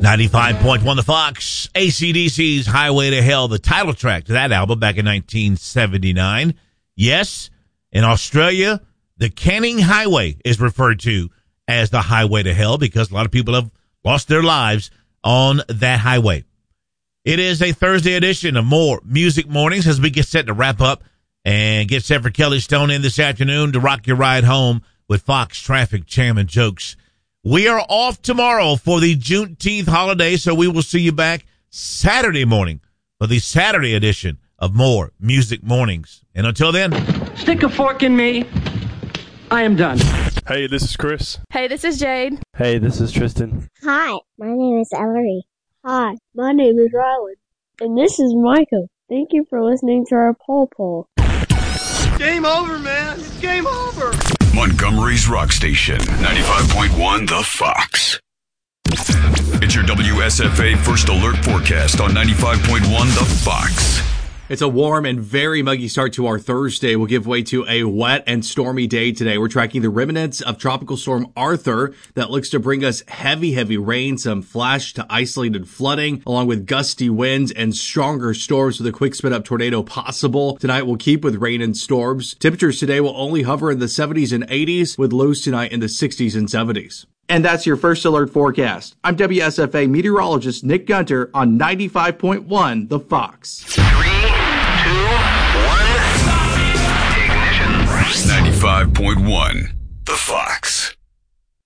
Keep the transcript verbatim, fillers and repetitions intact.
ninety-five point one The Fox, A C D C's Highway to Hell, the title track to that album back in nineteen seventy-nine. Yes, in Australia, the Canning Highway is referred to as the Highway to Hell because a lot of people have lost their lives on that highway. It is a Thursday edition of More Music Mornings as we get set to wrap up and get set for Kelly Stone in this afternoon to rock your ride home with Fox Traffic Jam and Jokes. We are off tomorrow for the Juneteenth holiday, so we will see you back Saturday morning for the Saturday edition of More Music Mornings. And until then, stick a fork in me. I am done. Hey, this is Chris. Hey, this is Jade. Hey, this is Tristan. Hi, my name is Ellery. Hi, my name is Rylan. And this is Micah. Thank you for listening to our poll poll. Game over, man. It's game over. Montgomery's Rock Station, ninety-five point one The Fox. It's your W S F A First Alert Forecast on ninety-five point one The Fox. It's a warm and very muggy start to our Thursday. We'll give way to a wet and stormy day today. We're tracking the remnants of Tropical Storm Arthur that looks to bring us heavy, heavy rain, some flash to isolated flooding, along with gusty winds and stronger storms with a quick spin up tornado possible. Tonight we'll keep with rain and storms. Temperatures today will only hover in the seventies and eighties, with lows tonight in the sixties and seventies. And that's your First Alert Forecast. I'm W S F A meteorologist Nick Gunter on ninety-five point one The Fox. Three, two, one, ignition. ninety-five point one The Fox.